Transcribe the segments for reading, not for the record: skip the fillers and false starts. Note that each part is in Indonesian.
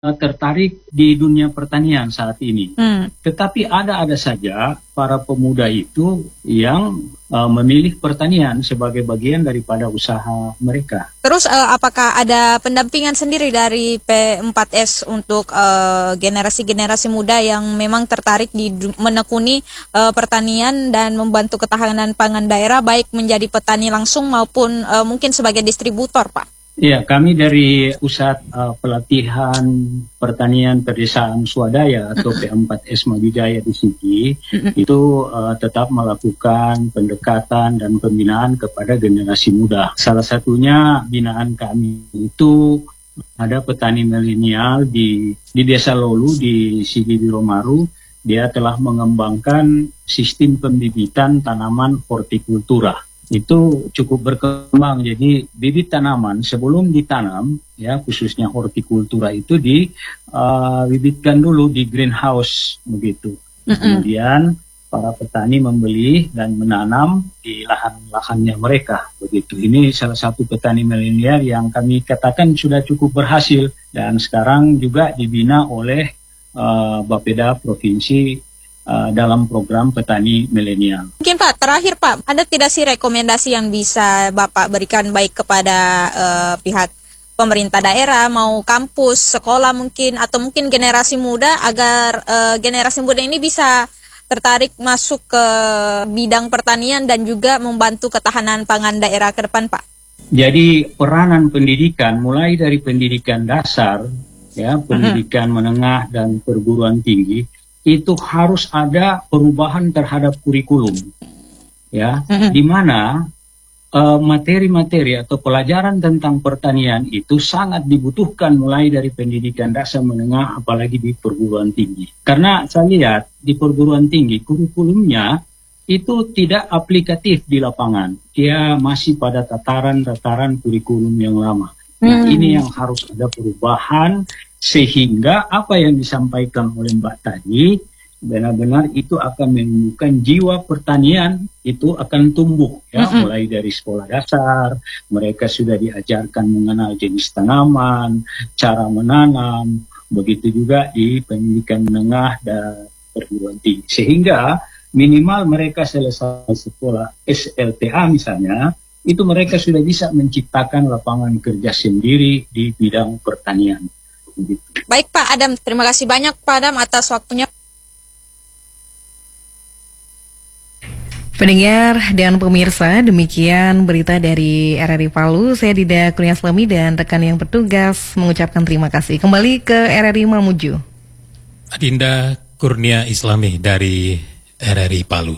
tertarik di dunia pertanian saat ini. Tetapi ada saja para pemuda itu yang memilih pertanian sebagai bagian daripada usaha mereka. Terus apakah ada pendampingan sendiri dari P4S untuk generasi-generasi muda yang memang tertarik di menekuni pertanian dan membantu ketahanan pangan daerah, baik menjadi petani langsung maupun mungkin sebagai distributor, Pak? Ya, kami dari Pusat Pelatihan Pertanian Pedesaan Swadaya atau P4S Madijaya di sini itu tetap melakukan pendekatan dan pembinaan kepada generasi muda. Salah satunya binaan kami itu ada petani milenial di Desa Lolu di Sigi Biromaru. Dia telah mengembangkan sistem pembibitan tanaman hortikultura. Itu cukup berkembang. Jadi bibit tanaman sebelum ditanam, ya khususnya hortikultura itu dibibitkan dulu di greenhouse begitu. Kemudian para petani membeli dan menanam di lahan-lahannya mereka begitu. Ini salah satu petani milenial yang kami katakan sudah cukup berhasil dan sekarang juga dibina oleh Bapeda Provinsi dalam program petani milenial. Mungkin Pak, terakhir Pak, ada tidak sih rekomendasi yang bisa Bapak berikan baik kepada pihak pemerintah daerah, mau kampus, sekolah mungkin, atau mungkin generasi muda agar generasi muda ini bisa tertarik masuk ke bidang pertanian dan juga membantu ketahanan pangan daerah ke depan, Pak? Jadi peranan pendidikan mulai dari pendidikan dasar, ya, pendidikan menengah dan perguruan tinggi, itu harus ada perubahan terhadap kurikulum, ya, di mana materi-materi atau pelajaran tentang pertanian itu sangat dibutuhkan mulai dari pendidikan dasar menengah, apalagi di perguruan tinggi. Karena saya lihat di perguruan tinggi kurikulumnya itu tidak aplikatif di lapangan, dia masih pada tataran-tataran kurikulum yang lama. Nah, ini yang harus ada perubahan sehingga apa yang disampaikan oleh Mbak tadi benar-benar itu akan menunjukkan jiwa pertanian itu akan tumbuh, ya, mulai dari sekolah dasar mereka sudah diajarkan mengenal jenis tanaman, cara menanam, begitu juga di pendidikan menengah dan perguruan tinggi, sehingga minimal mereka selesai sekolah SLTA misalnya, itu mereka sudah bisa menciptakan lapangan kerja sendiri di bidang pertanian. Baik Pak Adam, terima kasih banyak Pak Adam atas waktunya. Pendengar dan pemirsa, demikian berita dari RRI Palu. Saya Dida Kurniaslami dan rekan yang bertugas mengucapkan terima kasih. Kembali ke RRI Mamuju. Adinda Kurnia Islami dari RRI Palu.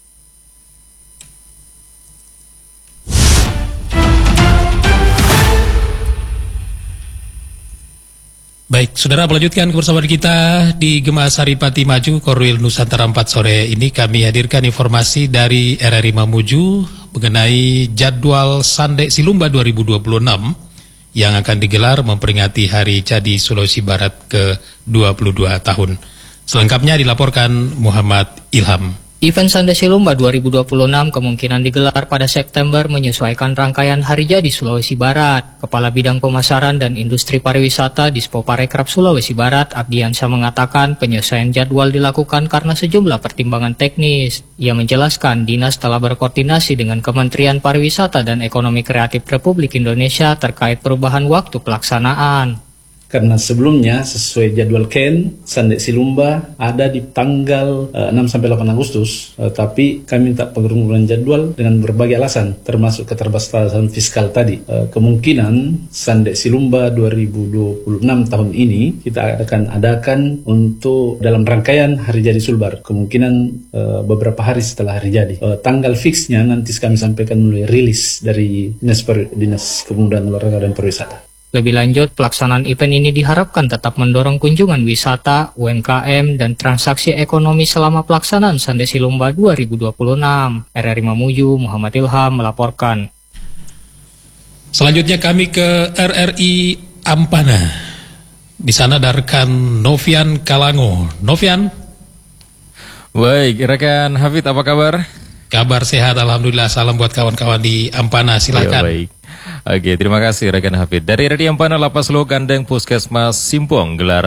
Baik, saudara, melanjutkan kebersamaan kita di Gema Saripati Maju, Korwil Nusantara 4 sore ini kami hadirkan informasi dari RRI Mamuju mengenai jadwal Sandek Silumba 2026 yang akan digelar memperingati Hari Jadi Sulawesi Barat ke-22 tahun. Selengkapnya dilaporkan Muhammad Ilham. Event Sandek Silumba 2026 kemungkinan digelar pada September menyesuaikan rangkaian Hari Jadi Sulawesi Barat. Kepala Bidang Pemasaran dan Industri Pariwisata Dispo Parekraf Sulawesi Barat, Abdiansyah, mengatakan penyesuaian jadwal dilakukan karena sejumlah pertimbangan teknis. Ia menjelaskan dinas telah berkoordinasi dengan Kementerian Pariwisata dan Ekonomi Kreatif Republik Indonesia terkait perubahan waktu pelaksanaan. Karena sebelumnya sesuai jadwal KEN, Sandek Silumba ada di tanggal 6-8 Agustus, tapi kami minta pengurangan jadwal dengan berbagai alasan, termasuk keterbatasan fiskal tadi. Kemungkinan Sandek Silumba 2026 tahun ini kita akan adakan untuk dalam rangkaian Hari Jadi Sulbar, kemungkinan beberapa hari setelah Hari Jadi. Tanggal fixnya nanti kami sampaikan melalui rilis dari Dinas Kepemudaan Olahraga dan Pariwisata. Lebih lanjut, pelaksanaan event ini diharapkan tetap mendorong kunjungan wisata, UMKM, dan transaksi ekonomi selama pelaksanaan Sandek Silumba 2026. RRI Mamuju, Muhammad Ilham melaporkan. Selanjutnya kami ke RRI Ampana. Di sana ada rekan Novian Kalango. Novian. Baik, rekan Hafid, apa kabar? Kabar sehat, alhamdulillah. Salam buat kawan-kawan di Ampana, silakan. Ya, baik. Oke, terima kasih rekan Hafid. Dari RRI Ampana Lapas Lo Gandeng Puskesmas Simpong gelar